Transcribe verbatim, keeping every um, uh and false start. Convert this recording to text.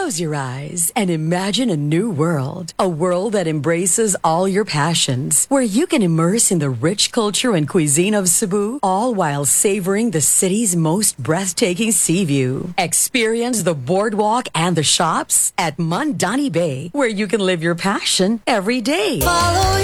Close your eyes and imagine a new world. A world that embraces all your passions, where you can immerse in the rich culture and cuisine of Cebu, all while savoring the city's most breathtaking sea view. Experience the boardwalk and the shops at Mandani Bay, where you can live your passion every day. Follow